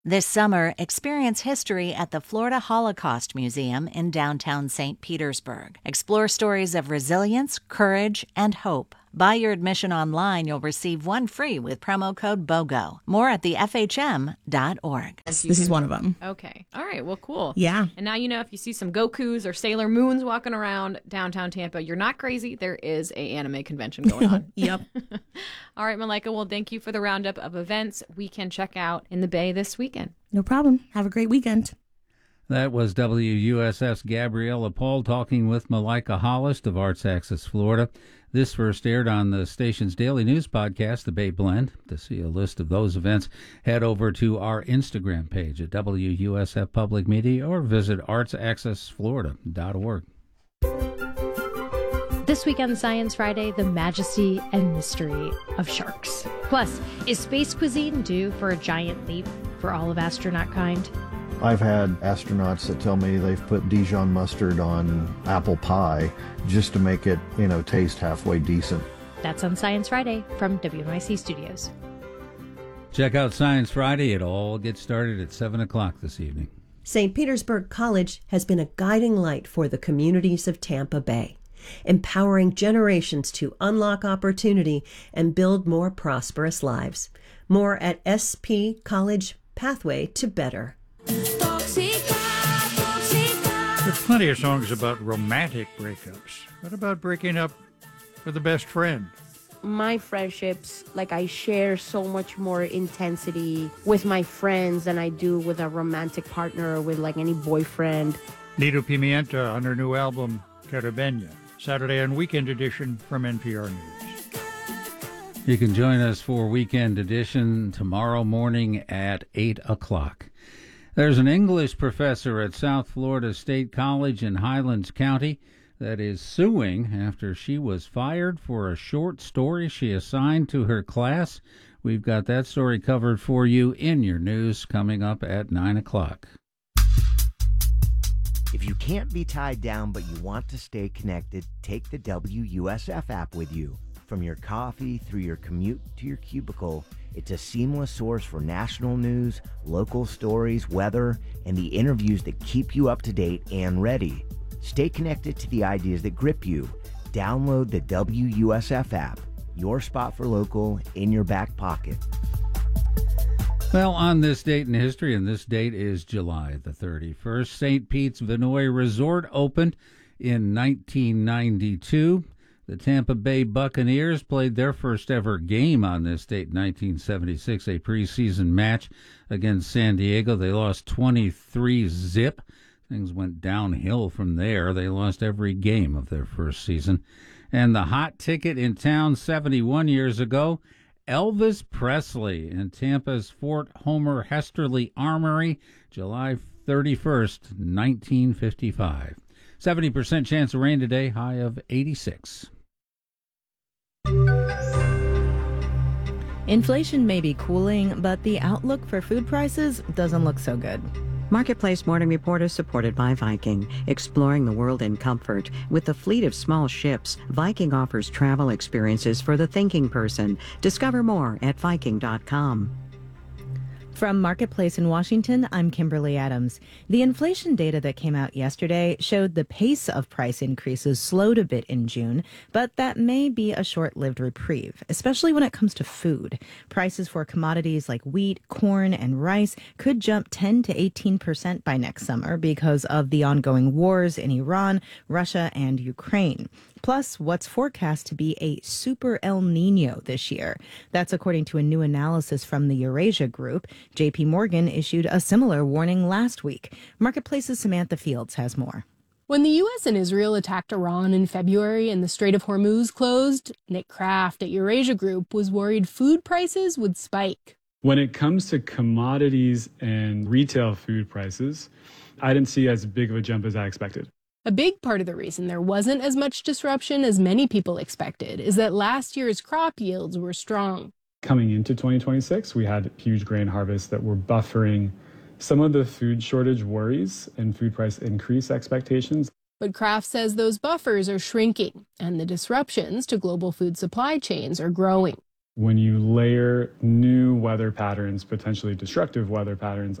This summer, experience history at the Florida Holocaust Museum in downtown St. Petersburg. Explore stories of resilience, courage, and hope. Buy your admission online. You'll receive one free with promo code BOGO. More at thefhm.org. This is one of them. Okay. All right. Well, cool. Yeah. And now you know if you see some Gokus or Sailor Moons walking around downtown Tampa, you're not crazy. There is a anime convention going on. Yep. All right, Malika. Well, thank you for the roundup of events we can check out in the Bay this weekend. No problem. Have a great weekend. That was WUSF's Gabriella Paul talking with Malika Hollis of Arts Axis Florida. This first aired on the station's daily news podcast, The Bay Blend. To see a list of those events, head over to our Instagram page at WUSF Public Media or visit artsaccessflorida.org. This week on Science Friday, the majesty and mystery of sharks. Plus, is space cuisine due for a giant leap for all of astronaut kind? I've had astronauts that tell me they've put Dijon mustard on apple pie just to make it, taste halfway decent. That's on Science Friday from WNYC Studios. Check out Science Friday. It all gets started at 7 o'clock this evening. St. Petersburg College has been a guiding light for the communities of Tampa Bay, empowering generations to unlock opportunity and build more prosperous lives. More at SP College Pathway to Better. There's plenty of songs about romantic breakups. What about breaking up with a best friend? My friendships, I share so much more intensity with my friends than I do with a romantic partner or with any boyfriend. Nido Pimienta on her new album, Caribeña, Saturday and Weekend Edition from NPR News. You can join us for Weekend Edition tomorrow morning at 8 o'clock. There's an English professor at South Florida State College in Highlands County that is suing after she was fired for a short story she assigned to her class. We've got that story covered for you in your news coming up at 9 o'clock. If you can't be tied down but you want to stay connected, take the WUSF app with you. From your coffee through your commute to your cubicle, it's a seamless source for national news, local stories, weather, and the interviews that keep you up to date and ready. Stay connected to the ideas that grip you. Download the WUSF app, your spot for local in your back pocket. Well, on this date in history, and this date is July the 31st, St. Pete's Vinoy Resort opened in 1992. The Tampa Bay Buccaneers played their first ever game on this date in 1976, a preseason match against San Diego. They lost 23-0. Things went downhill from there. They lost every game of their first season. And the hot ticket in town 71 years ago, Elvis Presley in Tampa's Fort Homer Hesterly Armory, July 31st, 1955. 70% chance of rain today, high of 86. Inflation may be cooling, but the outlook for food prices doesn't look so good. Marketplace Morning Report is supported by Viking, exploring the world in comfort. With a fleet of small ships, Viking offers travel experiences for the thinking person. Discover more at Viking.com. From Marketplace in Washington, I'm Kimberly Adams. The inflation data that came out yesterday showed the pace of price increases slowed a bit in June, but that may be a short-lived reprieve, especially when it comes to food. Prices for commodities like wheat, corn, and rice could jump 10 to 18% by next summer because of the ongoing wars in Iran, Russia, and Ukraine. Plus, what's forecast to be a super El Nino this year. That's according to a new analysis from the Eurasia Group. JP Morgan issued a similar warning last week. Marketplace's Samantha Fields has more. When the U.S. and Israel attacked Iran in February and the Strait of Hormuz closed, Nick Kraft at Eurasia Group was worried food prices would spike. When it comes to commodities and retail food prices, I didn't see as big of a jump as I expected. A big part of the reason there wasn't as much disruption as many people expected is that last year's crop yields were strong. Coming into 2026, we had huge grain harvests that were buffering some of the food shortage worries and food price increase expectations. But Kraft says those buffers are shrinking and the disruptions to global food supply chains are growing. when you layer new weather patterns, potentially destructive weather patterns,